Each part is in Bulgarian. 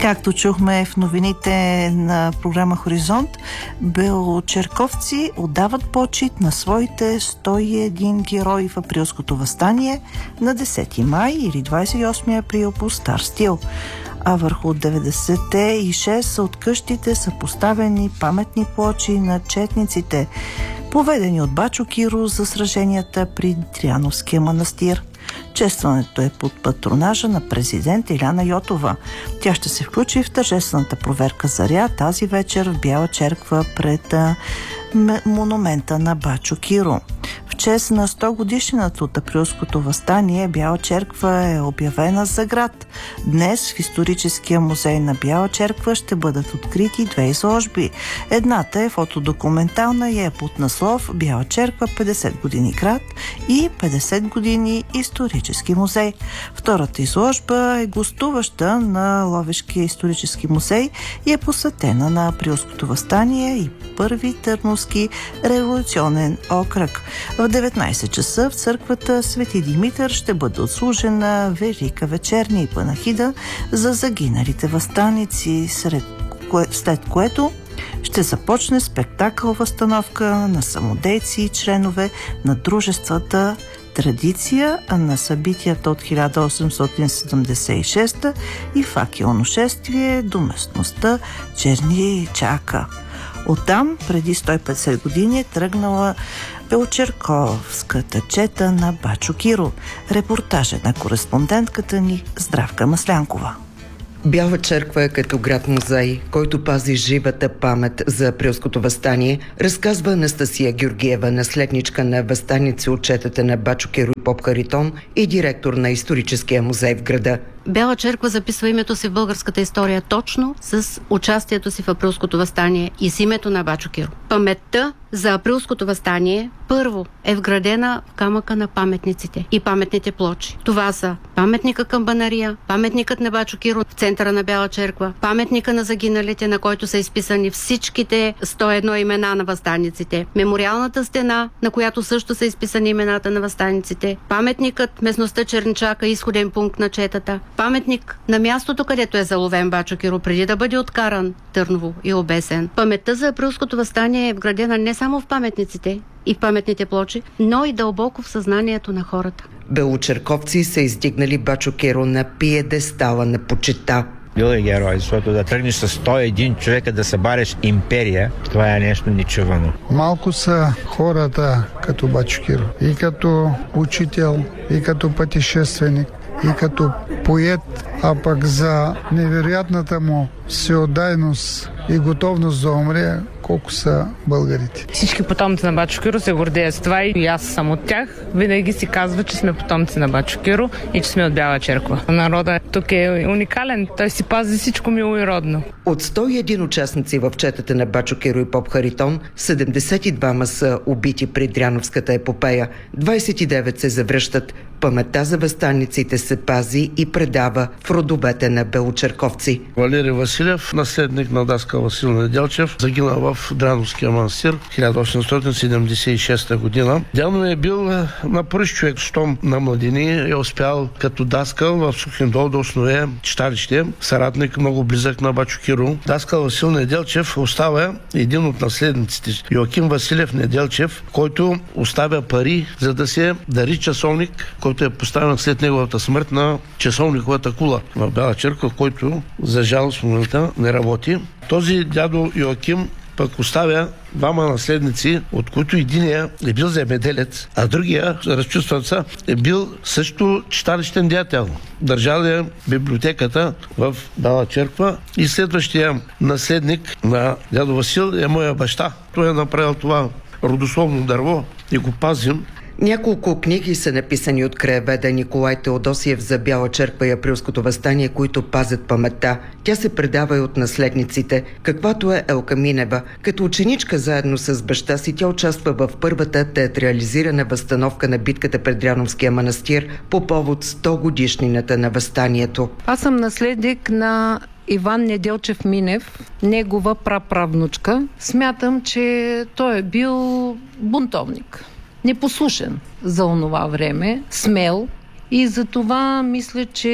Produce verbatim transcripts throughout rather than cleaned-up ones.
Както чухме в новините на програма Хоризонт, белочерковци отдават почит на своите сто и един герои в априлското въстание на десети май или двадесет и осми април по стар стил. А върху деветдесет и шест от къщите са поставени паметни плочи на четниците, поведени от Бачо Киро за сраженията при Дряновския манастир. Честването е под патронажа на президент Иляна Йотова. Тя ще се включи в тържествената проверка заря тази вечер в Бяла черква пред монумента на Бачо Киро. В чест на сто годишнината от априлското въстание Бяла черква е обявена за град. Днес в историческия музей на Бяла черква ще бъдат открити две изложби. Едната е фотодокументална и е под наслов Бяла черква петдесет години град и петдесет години исторически музей. Втората изложба е гостуваща на Ловешкия исторически музей и е посветена на априлското въстание и първи Търновски революционен окръг. В деветнадесет часа в църквата Свети Димитър ще бъде отслужена велика вечерня и панахида за загиналите въстаници, сред кое, след което ще започне спектакъл възстановка на самодейци и членове на дружествата Традиция на събитията от хиляда осемстотин седемдесет и шеста и факелно шествие до местността Черни Чака. Оттам преди сто и петдесет години е тръгнала белочерковската чета на Бачо Киро. Репортажа на кореспондентката ни Здравка Маслянкова. Бяла черква е като град-музей, който пази живата памет за априлското въстание, разказва Анастасия Георгиева, наследничка на въстаници от четата на Бачо Киро и поп Харитон и директор на историческия музей в града. Бяла черква записва името си в българската история точно с участието си в априлското въстание и с името на Бачо Киро. Паметта за априлското въстание първо е вградена в камъка на паметниците и паметните плочи. Това са паметника към Банария, паметникът на Бачо Киро в центъра на Бяла черква, паметника на загиналите, на който са изписани всичките сто и едно имена на въстаниците, мемориалната стена, на която също са изписани имената на въстаниците, паметникът местността Черничака, изходен пункт на четата, паметник на мястото, където е заловен Бачо Киро преди да бъде откаран Търново и обесен. Паметта за априлското въстание е вградена не само в паметниците и в паметните плочи, но и дълбоко в съзнанието на хората. Белочерковци са издигнали Бачо Киро на пиедестала на почита. Бил е герой, защото да тръгнеш с сто и един човека да събареш империя, това е нещо нечувано. Малко са хората като Бачо Киро. И като учител, и като пътешественик, и като поет, а пък за невероятната му всеотдайност и готовност да умре, колко са българите. Всички потомци на Бачо Киро се гордеят с това и аз съм от тях. Винаги си казва, че сме потомци на Бачо Киро и че сме от Бяла черква. Народът тук е уникален. Той си пази всичко мило и родно. От сто и един участници в четата на Бачо Киро и поп Харитон, седемдесет и двама са убити при Дряновската епопея. двадесет и девет се завръщат. Паметта за въстаниците се пази и предава в родовете на белочерковци. Валери Василев, наследник на даскал Васил Неделчев, загинал в Дряновския манастир хиляда осемстотин седемдесет и шеста година. Дядо е бил на първи човек, щом на младини е успял като даскал в Сухиндол да основе читалище, съратник много близък на Бачо Киро. Даскал Васил Неделчев оставя един от наследниците, Йоаким Василев Неделчев, който оставя пари, за да се дари часовник, който е поставен след неговата смърт на часовниковата кула в Бяла черква, който за жалост в момента не работи. Този дядо Йоаким пък оставя двама наследници, от които единия е бил земеделец, а другия, разчувстваца, е бил също читалищен деятел. Държал е библиотеката в Бяла черква и следващия наследник на дядо Васил е моя баща. Той е направил това родословно дърво и го пазим. Няколко книги са написани от краеведа Николай Теодосиев за Бяла черква и априлското въстание, които пазят паметта. Тя се предава и от наследниците, каквато е Елка Минева. Като ученичка заедно с баща си тя участва в първата театрализирана възстановка на битката пред Дряновския манастир по повод сто годишнината на въстанието. Аз съм наследник на Иван Неделчев Минев, негова праправнучка. Смятам, че той е бил бунтовник. Непослушен за онова време, смел И за това мисля, че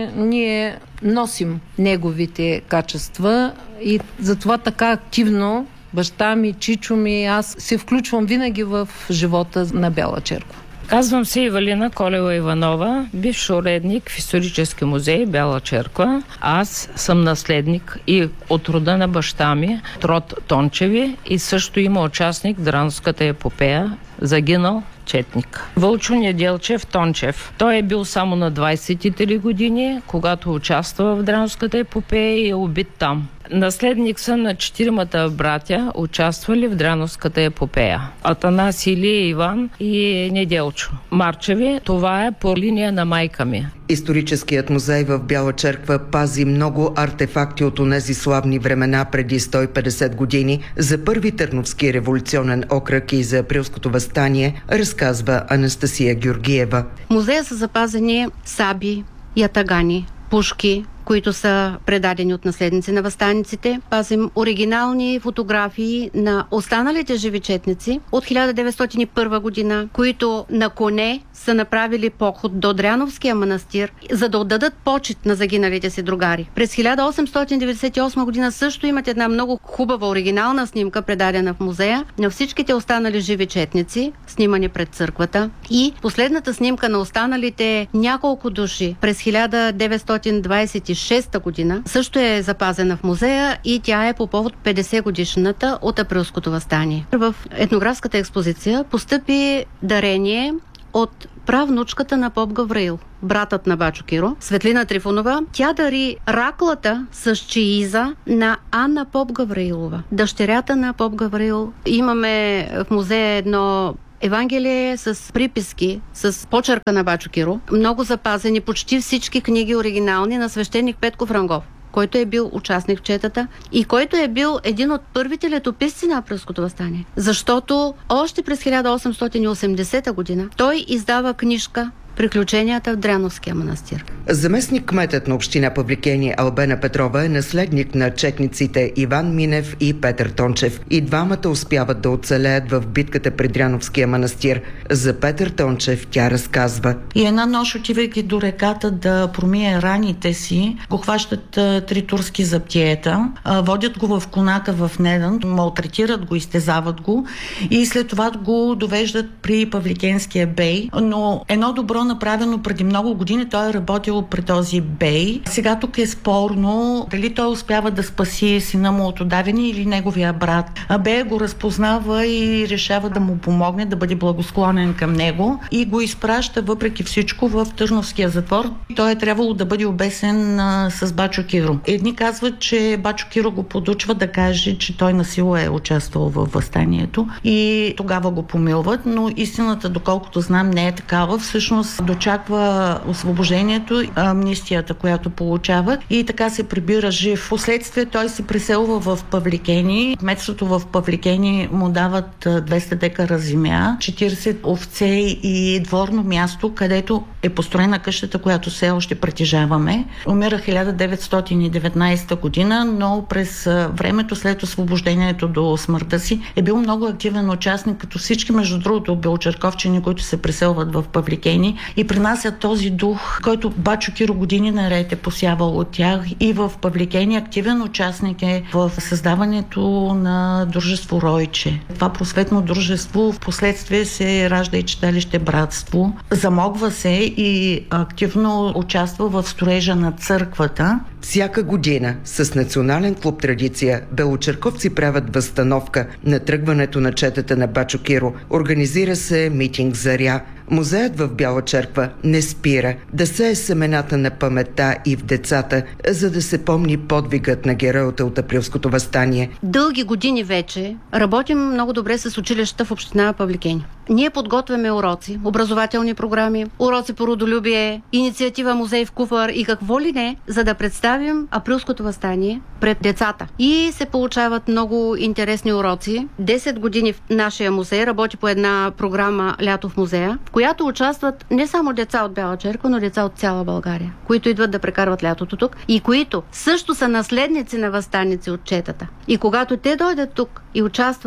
ние носим неговите качества и затова така активно баща ми, чичо ми, аз се включвам винаги в живота на Бяла черква. Казвам се Ивалина Колева Иванова, бивш уредник в исторически музей Бяла черква. Аз съм наследник и от рода на баща ми, род Тончеви, и също има участник в Драновската епопея, загинал четник. Вълчо Неделчев Тончев. Той е бил само на двайсет и три години, когато участва в Драновската епопея и е убит там. Наследник са на четиримата братя, участвали в Драновската епопея. Атанас, Илия, Иван и Неделчо Марчеви. Това е по линия на майка ми. Историческият музей в Бяла черква пази много артефакти от онези славни времена преди сто и петдесет години за първи Търновски революционен окръг и за Априлското въстание, разказва Анастасия Георгиева. В музея са запазени саби, ятагани, пушки, които са предадени от наследници на въстаниците. Пазим оригинални фотографии на останалите живи четници от хиляда деветстотин и първа година, които на коне са направили поход до Дряновския манастир, за да отдадат почет на загиналите си другари. През хиляда осемстотин деветдесет и осма година също имат една много хубава оригинална снимка, предадена в музея, на всичките останали живи четници, снимани пред църквата. И последната снимка на останалите няколко души през хиляда деветстотин двайсет и шеста година също е запазена в музея и тя е по повод петдесет годишната от Априлското въстание. В етнографската експозиция постъпи дарение от правнучката на поп Гавраил, братът на Бачо Киро, Светлина Трифонова. Тя дари раклата с чииза на Анна Поп Гавраилова, дъщерята на поп Гавраил. Имаме в музея едно Евангелие с приписки, с почерка на Бачо Киро. Много запазени почти всички книги оригинални на свещеник Петко Франгов, който е бил участник в четата и който е бил един от първите летописци на Априлското въстание. Защото още през хиляда осемстотин и осемдесета година той издава книжка Приключенията в Дряновския манастир. Заместник кметът на община Павликени Албена Петрова е наследник на четниците Иван Минев и Петър Тончев. И двамата успяват да оцелеят в битката при Дряновския манастир. За Петър Тончев тя разказва. И една нощ, отивайки до реката да промие раните си, го хващат три турски заптиета, водят го в конака в Недан, малтретират го, изтезават го и след това го довеждат при Павликенския бей. Но едно добро направено преди много години, той е работил при този бей. Сега тук е спорно дали той успява да спаси сина му от удавени или неговия брат. А бей го разпознава и решава да му помогне, да бъде благосклонен към него и го изпраща въпреки всичко в Търновския затвор. Той е трябвало да бъде обесен а, с Бачо Киро. Едни казват, че Бачо Киро го подучва да каже, че той насила е участвал във въстанието и тогава го помилват, но истината, доколкото знам, не е такава. Всъщност дочаква освобождението, амнистията, която получава и така се прибира жив. Впоследствие той се преселва в Павликени. Кметството в Павликени му дават двеста декара земя, четирийсет овце и дворно място, където е построена къщата, която все още притежаваме. Умира хиляда деветстотин и деветнайсета година, но през времето след освобождението до смъртта си е бил много активен участник, като всички, между другото, белочерковчени, които се преселват в Павликени и принасят този дух, който Бачо Киро години наред е посявал от тях и в Павликени активен участник е в създаването на дружество Ройче. Това просветно дружество в последствие се ражда и читалище Братство. Замогва се и активно участва в строежа на църквата. Всяка година с Национален клуб Традиция белочерковци правят възстановка на тръгването на четата на Бачо Киро. Организира се митинг Заря. Музеят в Бяла черква не спира да сее семената на паметта и в децата, за да се помни подвигът на героите от Априлското въстание. Дълги години вече работим много добре с училищата в община Павликени. Ние подготвяме уроци, образователни програми, уроци по родолюбие, инициатива Музей в куфар и какво ли не, за да представим Априлското въстание пред децата. И се получават много интересни уроци. десет години в нашия музей работи по една програма Лято в музея, в която участват не само деца от Бяла черква, но деца от цяла България, които идват да прекарват лятото тук и които също са наследници на въстаници от четата. И когато те дойдат тук и участват в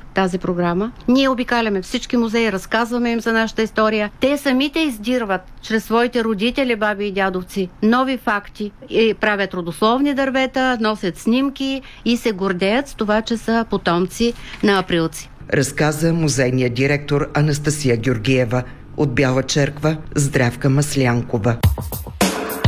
тази програма. Ние обикаляме всички музеи, разказваме им за нашата история. Те самите издирват чрез своите родители, баби и дядовци нови факти и правят родословни дървета, носят снимки и се гордеят с това, че са потомци на априлци. Разказа музейният директор Анастасия Георгиева. От Бяла черква Здравка Маслянкова.